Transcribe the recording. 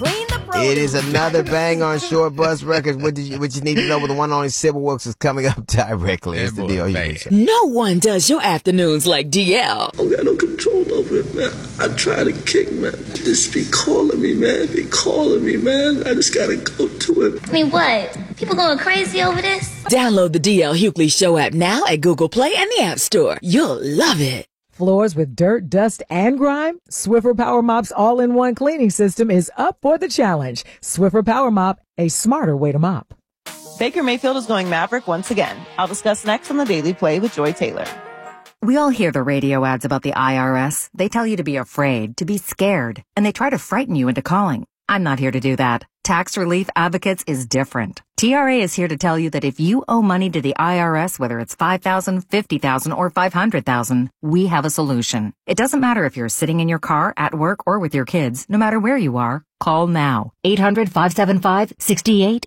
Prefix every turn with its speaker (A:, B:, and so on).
A: clean the produce.
B: It is another Bang on Short Bus Records. What you need to know with the one and only Sybil Wilkes is coming up directly. It's the DL Hughley Show.
A: No one does your afternoons like DL.
C: I don't got no control over it, man. I try to kick, man. Just be calling me, man. Be calling me, man. I just gotta go to it.
D: I mean, what? People going crazy over this?
A: Download the DL Hughley Show app now at Google Play and the App Store. You'll love it.
E: Floors with dirt, dust, and grime? Swiffer Power Mop's all-in-one cleaning system is up for the challenge. Swiffer Power Mop, a smarter way to mop.
F: Baker Mayfield is going Maverick once again. I'll discuss next on the Daily Play with Joy Taylor.
G: We all hear the radio ads about the IRS. They tell you to be afraid, to be scared, and they try to frighten you into calling. I'm not here to do that. Tax Relief Advocates is different. TRA is here to tell you that if you owe money to the IRS, whether it's $5,000, $50,000, or $500,000, we have a solution. It doesn't matter if you're sitting in your car, at work, or with your kids. No matter where you are, call now. 800-575-6888.